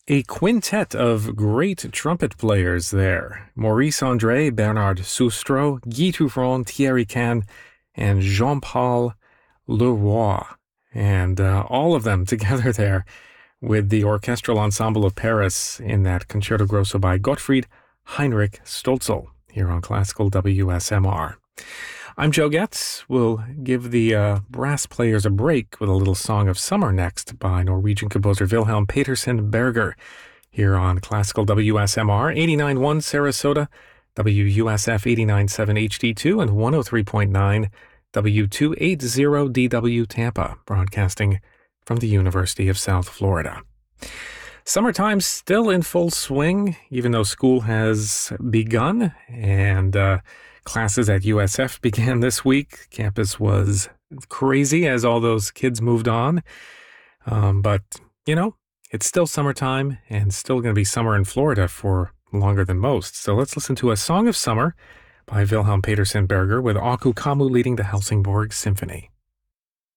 A quintet of great trumpet players there. Maurice André, Bernard Sustro, Guy Touvron, Thierry Can, and Jean-Paul Leroy. And all of them together there with the Orchestral Ensemble of Paris in that Concerto Grosso by Gottfried Heinrich Stölzl here on Classical WSMR. I'm Joe Getz. We'll give the brass players a break with a little Song of Summer next by Norwegian composer Wilhelm Petersen Berger here on Classical WSMR 89.1 Sarasota, WUSF 89.7 HD2, and 103.9 W280DW Tampa, broadcasting from the University of South Florida. Summertime's still in full swing, even though school has begun, and classes at USF began this week. Campus was crazy as all those kids moved on. But, it's still summertime and still going to be summer in Florida for longer than most. So let's listen to a Song of Summer by Wilhelm Petersen Berger with Aku Kamu leading the Helsingborg Symphony.